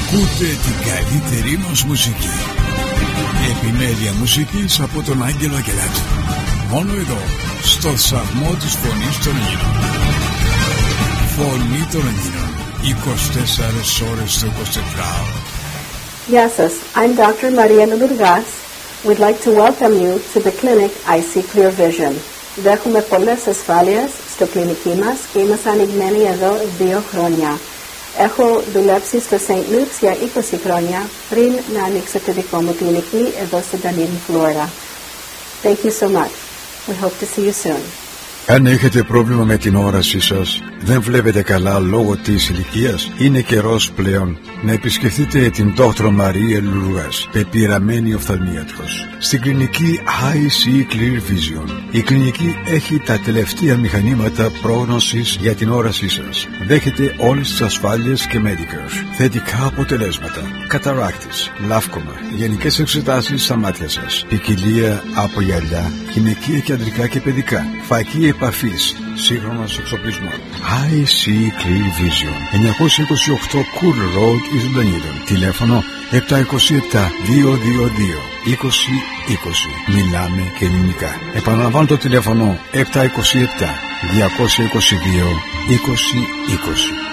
Ακούτε την καλύτερη μας μουσική. Επιμέλεια μουσικής από τον Άγγελο Αγγελάτη. Μόνο εδώ, στο σταθμό της Φωνής των Ελλήνων. Φωνή των Ελλήνων, 24 ώρες το 24ωρο. Γεια σας, I'm Dr. Maria Lourdes. We'd like to welcome you to the clinic I See Clear Vision. Δέχομαι πολλές ασφάλειες στο κλινική μας και είμαστε ανοιγμένοι εδώ 2 χρόνια. Έχω δουλέψει στο St. Luke's για 20 χρόνια πριν να ανοίξω τη δικό μου κλινική εδώ στην Dunedin, Florida. Thank you so much. We hope to see you soon. Αν έχετε πρόβλημα με την όρασή σας, δεν βλέπετε καλά λόγω της ηλικίας, είναι καιρός πλέον να επισκεφτείτε την Dr. Maria Lourdes, πεπειραμένη οφθαλμίατρος, στην κλινική I See Clear Vision. Η κλινική έχει τα τελευταία μηχανήματα πρόγνωσης για την όρασή σας. Δέχεται όλες τις ασφάλειες και Medicare. Θετικά αποτελέσματα, καταράκτης, λάφκομα, γενικές εξετάσεις στα μάτια σας, ποικιλία από γυαλιά, γυναικεία και ανδρικά και παιδικά, φακή επαφής, σύγχρονος εξοπλισμός. I See Clear Vision, 928 Cool Road, East Dunedin. Τηλέφωνο 727-222-2020. Μιλάμε και ελληνικά. Επαναλαμβάνω το τηλέφωνο 727-222-2020.